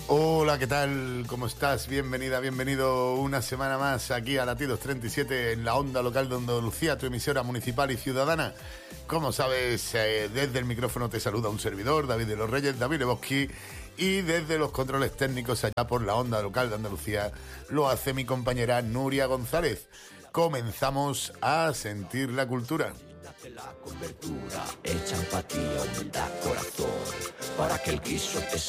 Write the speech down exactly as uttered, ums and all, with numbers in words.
Hola, ¿qué tal? ¿Cómo estás? Bienvenida, bienvenido una semana más aquí a Latidos treinta y siete en la onda local de Andalucía, tu emisora municipal y ciudadana. Como sabes, eh, desde el micrófono te saluda un servidor, David de los Reyes, David Lebowski, y desde los controles técnicos allá por la onda local de Andalucía lo hace mi compañera Nuria González. Comenzamos a sentir la cultura. La cobertura, echa empatía, humildad, corazón, para que el guiso te